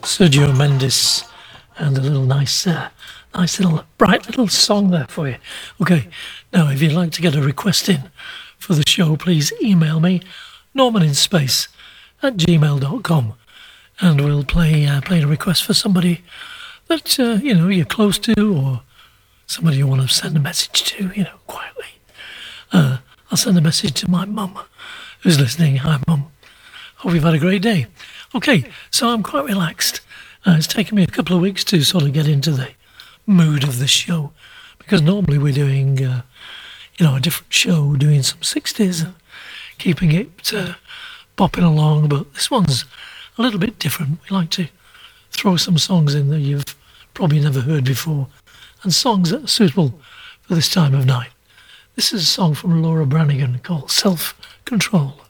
Sergio Mendes, and a little nice little bright little song there for you. Okay, now if you'd like to get a request in for the show, please email me, normaninspace@gmail.com, and we'll play a request for somebody that you're close to, or somebody you want to send a message to, quietly. I'll send a message to my mum who's listening. Hi, Mum. Hope you've had a great day. Okay, so I'm quite relaxed. It's taken me a couple of weeks to sort of get into the mood of the show, because normally we're doing, a different show, doing some 60s and keeping it popping along, but this one's a little bit different. We like to throw some songs in that you've probably never heard before, and songs that are suitable for this time of night. This is a song from Laura Branigan called Self Control.